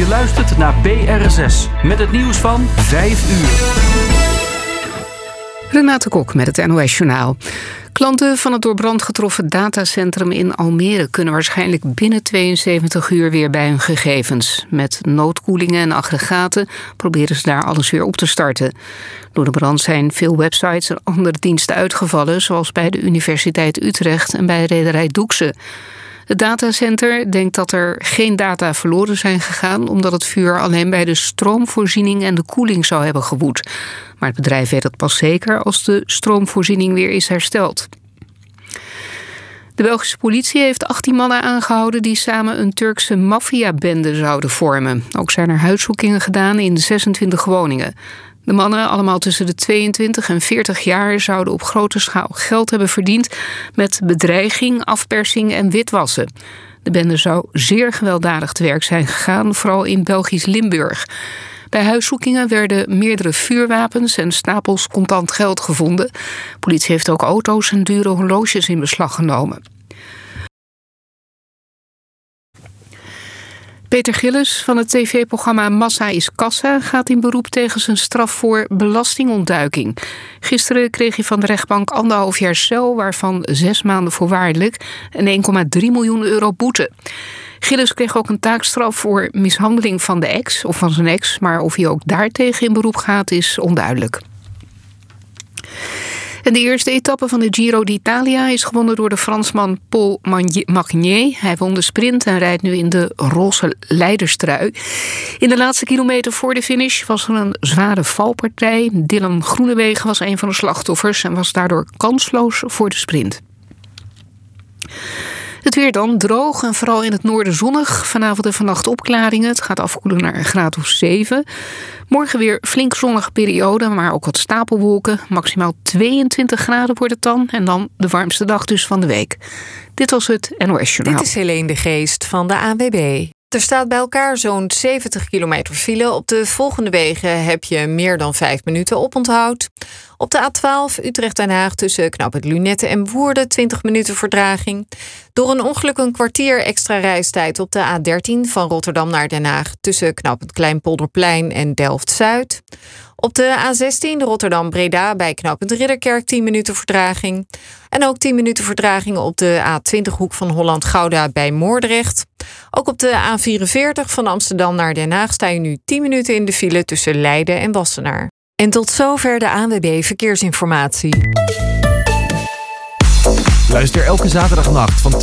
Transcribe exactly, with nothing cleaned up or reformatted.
luistert naar B R zes met het nieuws van vijf uur. Renate Kok met het N O S-journaal. Klanten van het door brand getroffen datacentrum in Almere kunnen waarschijnlijk binnen tweeënzeventig uur weer bij hun gegevens. Met noodkoelingen en aggregaten proberen ze daar alles weer op te starten. Door de brand zijn veel websites en andere diensten uitgevallen, zoals bij de Universiteit Utrecht en bij rederij Doekse. Het datacenter denkt dat er geen data verloren zijn gegaan, omdat het vuur alleen bij de stroomvoorziening en de koeling zou hebben gewoed. Maar het bedrijf weet dat pas zeker als de stroomvoorziening weer is hersteld. De Belgische politie heeft achttien mannen aangehouden die samen een Turkse maffiabende zouden vormen. Ook zijn er huiszoekingen gedaan in zesentwintig woningen. De mannen, allemaal tussen de tweeëntwintig en veertig jaar, zouden op grote schaal geld hebben verdiend met bedreiging, afpersing en witwassen. De bende zou zeer gewelddadig te werk zijn gegaan, vooral in Belgisch Limburg. Bij huiszoekingen werden meerdere vuurwapens en stapels contant geld gevonden. De politie heeft ook auto's en dure horloges in beslag genomen. Peter Gillis van het tv-programma Massa is Kassa gaat in beroep tegen zijn straf voor belastingontduiking. Gisteren kreeg hij van de rechtbank anderhalf jaar cel, waarvan zes maanden voorwaardelijk en één komma drie miljoen euro boete. Gillis kreeg ook een taakstraf voor mishandeling van de ex of van zijn ex, maar of hij ook daartegen in beroep gaat is onduidelijk. En de eerste etappe van de Giro d'Italia is gewonnen door de Fransman Paul Magnier. Hij won de sprint en rijdt nu in de roze leiderstrui. In de laatste kilometer voor de finish was er een zware valpartij. Dylan Groenewegen was een van de slachtoffers en was daardoor kansloos voor de sprint. Het weer dan droog en vooral in het noorden zonnig. Vanavond en vannacht opklaringen. Het gaat afkoelen naar een graad of zeven. Morgen weer flink zonnige periode, maar ook wat stapelwolken. Maximaal tweeëntwintig graden wordt het dan. En dan de warmste dag dus van de week. Dit was het N O S-journaal. Dit is Helene de Geest van de A N W B. Er staat bij elkaar zo'n zeventig kilometer file. Op de volgende wegen heb je meer dan vijf minuten oponthoud. Op de A twaalf Utrecht-Den Haag tussen knooppunt Lunette en Woerden twintig minuten vertraging. Door een ongeluk een kwartier extra reistijd op de A dertien van Rotterdam naar Den Haag tussen knooppunt Kleinpolderplein en Delft-Zuid. Op de A zestien Rotterdam-Breda bij knooppunt Ridderkerk tien minuten vertraging. En ook tien minuten vertraging op de A twintig hoek van Holland-Gouda bij Moordrecht. Ook op de A vierenveertig van Amsterdam naar Den Haag sta je nu tien minuten in de file tussen Leiden en Wassenaar. En tot zover de A N W B Verkeersinformatie. Luister elke zaterdagnacht van